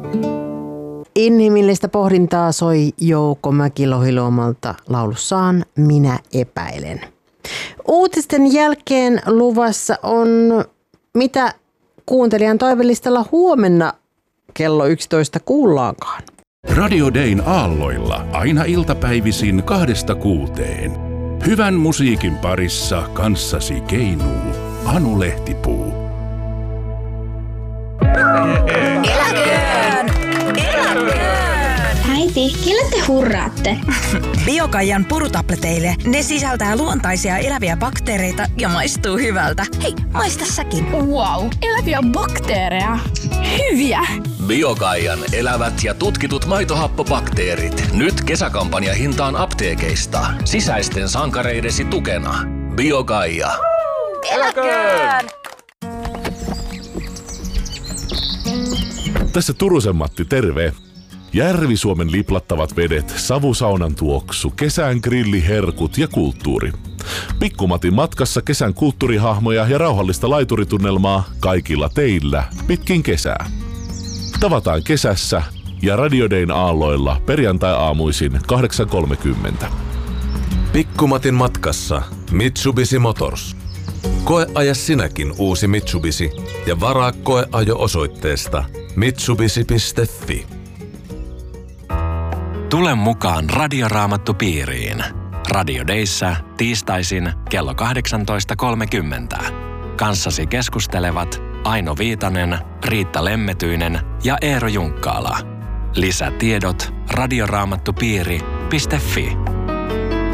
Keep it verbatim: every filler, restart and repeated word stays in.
Inhimillistä pohdintaa soi Jouko Mäki-Lohiluomalta laulussaan Minä epäilen. Uutisten jälkeen luvassa on mitä kuuntelijan toivelistalla huomenna kello yksitoista kuullaankaan. Radio Dayn aalloilla aina iltapäivisin kahdesta kuuteen. Hyvän musiikin parissa kanssasi keinuu Anu Lehtipuu. Eläköön! Eläköön! Äiti, kelle te hurraatte? Biokaijan purutableteille. Ne sisältää luontaisia eläviä bakteereita ja maistuu hyvältä. Hei, maista säkin. Wow, eläviä bakteereja. Hyviä! Biokaijan elävät ja tutkitut maitohappobakteerit. Nyt kesäkampanja hintaan apteekeista. Sisäisten sankareidesi tukena. Biokaija. Eläköön! Tässä Turusen Matti, terve. Järvi-Suomen liplattavat vedet, savusaunan tuoksu, kesän grilliherkut ja kulttuuri. Pikkumatin matkassa kesän kulttuurihahmoja ja rauhallista laituritunnelmaa kaikilla teillä pitkin kesää. Tavataan kesässä ja Radio Dayn aalloilla perjantai-aamuisin kahdeksan kolmekymmentä. Pikkumatin matkassa Mitsubishi Motors. Koeaja sinäkin uusi Mitsubishi ja varaa koeajo osoitteesta mitsubishi piste fi. Tule mukaan Radioraamattupiiriin. Radio Dayssä tiistaisin kello kahdeksantoista kolmekymmentä. Kanssasi keskustelevat Aino Viitanen, Riitta Lemmetyinen ja Eero Junkkaala. Lisätiedot radioraamattupiiri piste fi.